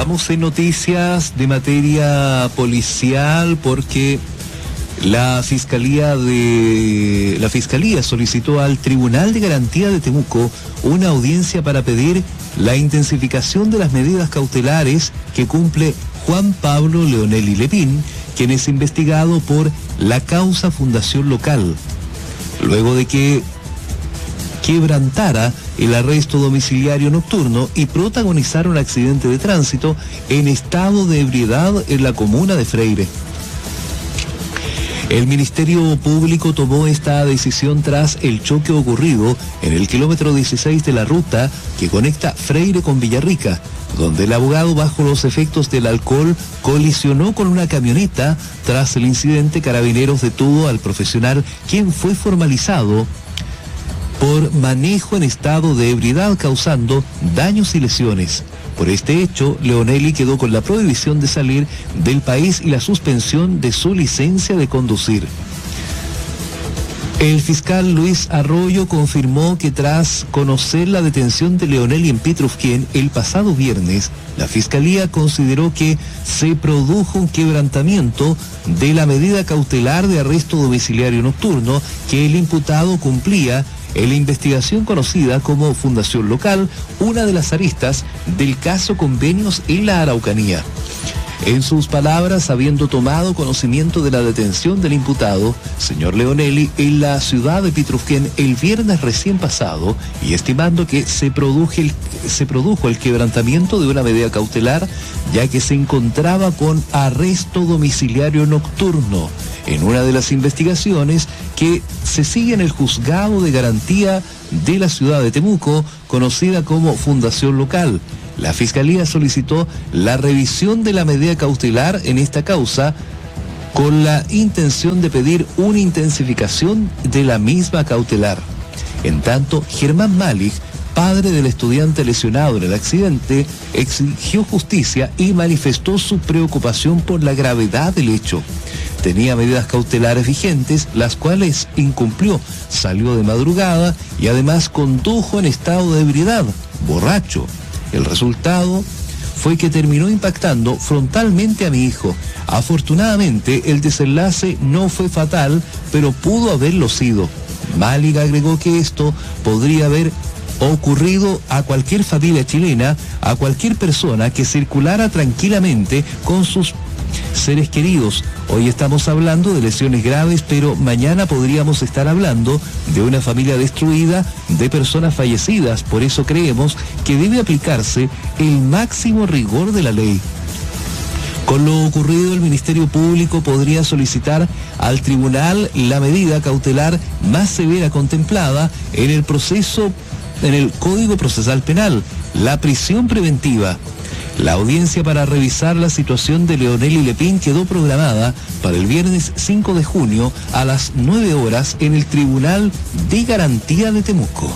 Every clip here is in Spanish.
Vamos en noticias de materia policial porque la Fiscalía solicitó al Tribunal de Garantía de Temuco una audiencia para pedir la intensificación de las medidas cautelares que cumple Juan Pablo Leonelli Lepín, quien es investigado por la causa Fundación Local, luego de que quebrantara el arresto domiciliario nocturno y protagonizara un accidente de tránsito en estado de ebriedad en la comuna de Freire. El Ministerio Público tomó esta decisión tras el choque ocurrido en el kilómetro 16 de la ruta que conecta Freire con Villarrica, donde el abogado, bajo los efectos del alcohol, colisionó con una camioneta. Tras el incidente, Carabineros detuvo al profesional, quien fue formalizado por manejo en estado de ebriedad causando daños y lesiones. Por este hecho, Leonelli quedó con la prohibición de salir del país y la suspensión de su licencia de conducir. El fiscal Luis Arroyo confirmó que tras conocer la detención de Leonelli en Pitrufquén el pasado viernes, la Fiscalía consideró que se produjo un quebrantamiento de la medida cautelar de arresto domiciliario nocturno que el imputado cumplía en la investigación conocida como Fundación Local, una de las aristas del caso Convenios en la Araucanía. En sus palabras, habiendo tomado conocimiento de la detención del imputado, señor Leonelli, en la ciudad de Pitrufquén el viernes recién pasado, y estimando que se produjo el quebrantamiento de una medida cautelar, ya que se encontraba con arresto domiciliario nocturno en una de las investigaciones que se sigue en el Juzgado de Garantía de la ciudad de Temuco, conocida como Fundación Local. La Fiscalía solicitó la revisión de la medida cautelar en esta causa con la intención de pedir una intensificación de la misma cautelar. En tanto, Germán Malik, padre del estudiante lesionado en el accidente, exigió justicia y manifestó su preocupación por la gravedad del hecho. Tenía medidas cautelares vigentes, las cuales incumplió, salió de madrugada y además condujo en estado de ebriedad, borracho. El resultado fue que terminó impactando frontalmente a mi hijo. Afortunadamente, el desenlace no fue fatal, pero pudo haberlo sido. Malik agregó que esto podría haber ocurrido a cualquier familia chilena, a cualquier persona que circulara tranquilamente con sus seres queridos. Hoy estamos hablando de lesiones graves, pero mañana podríamos estar hablando de una familia destruida, de personas fallecidas. Por eso creemos que debe aplicarse el máximo rigor de la ley. Con lo ocurrido, el Ministerio Público podría solicitar al tribunal la medida cautelar más severa contemplada en el Código Procesal Penal, la prisión preventiva. La audiencia para revisar la situación de Leonelli Lepín quedó programada para el viernes 5 de junio a las 9 horas en el Tribunal de Garantía de Temuco.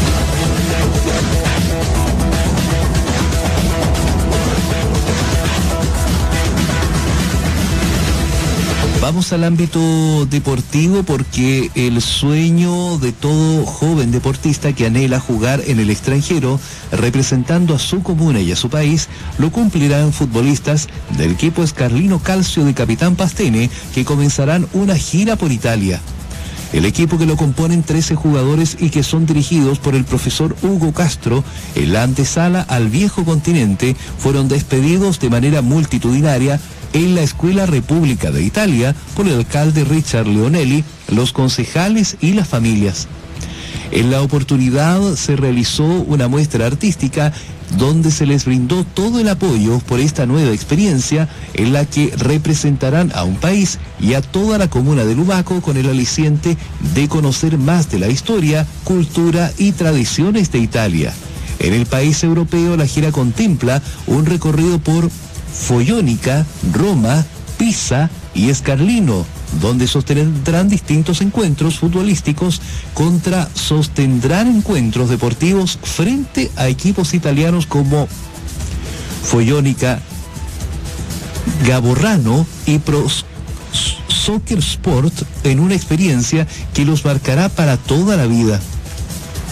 Vamos al ámbito deportivo porque el sueño de todo joven deportista que anhela jugar en el extranjero, representando a su comuna y a su país, lo cumplirán futbolistas del equipo Escarlino Calcio de Capitán Pastene, que comenzarán una gira por Italia. El equipo, que lo componen 13 jugadores y que son dirigidos por el profesor Hugo Castro, en la antesala al viejo continente, fueron despedidos de manera multitudinaria en la Escuela República de Italia por el alcalde Richard Leonelli, los concejales y las familias. En la oportunidad se realizó una muestra artística donde se les brindó todo el apoyo por esta nueva experiencia en la que representarán a un país y a toda la comuna de Lumaco con el aliciente de conocer más de la historia, cultura y tradiciones de Italia. En el país europeo, la gira contempla un recorrido por Follonica, Roma, Pisa y Escarlino, donde sostendrán distintos encuentros futbolísticos sostendrán encuentros deportivos frente a equipos italianos como Follonica, Gavorrano y Pro Soccer Sport, en una experiencia que los marcará para toda la vida.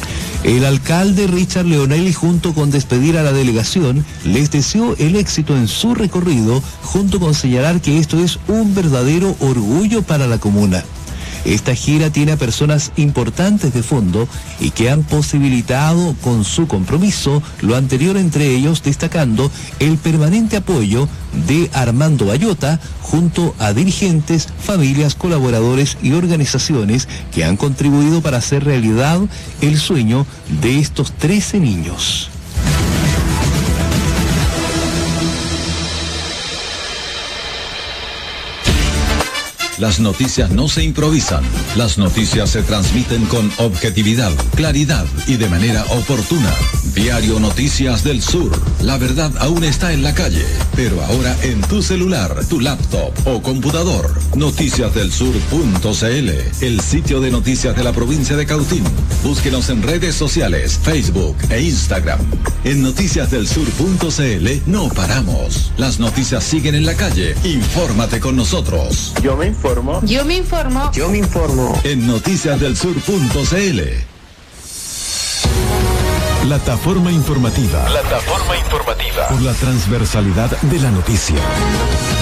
El alcalde Richard Leonelli, junto con despedir a la delegación, les deseó el éxito en su recorrido, junto con señalar que esto es un verdadero orgullo para la comuna. Esta gira tiene a personas importantes de fondo y que han posibilitado con su compromiso lo anterior, entre ellos destacando el permanente apoyo de Armando Bayota junto a dirigentes, familias, colaboradores y organizaciones que han contribuido para hacer realidad el sueño de estos 13 niños. Las noticias no se improvisan, las noticias se transmiten con objetividad, claridad y de manera oportuna. Diario Noticias del Sur, la verdad aún está en la calle, pero ahora en tu celular, tu laptop o computador. Noticiasdelsur.cl, el sitio de noticias de la provincia de Cautín. Búsquenos en redes sociales, Facebook e Instagram. En noticiasdelsur.cl no paramos. Las noticias siguen en la calle. Infórmate con nosotros. Yo me informo. Yo me informo. Yo me informo. En noticiasdelsur.cl. Plataforma informativa. Por la transversalidad de la noticia.